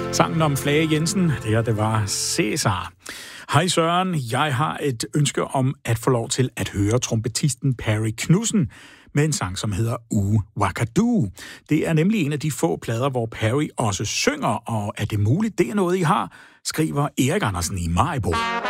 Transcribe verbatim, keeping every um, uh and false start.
Sangen om Flage Jensen, det her, det var Cæsar. Hej Søren, jeg har et ønske om at få lov til at høre trompetisten Perry Knudsen med en sang, som hedder Uge Wakadu. Det er nemlig en af de få plader, hvor Perry også synger, og er det muligt, det er noget, I har, skriver Erik Andersen i Maribo.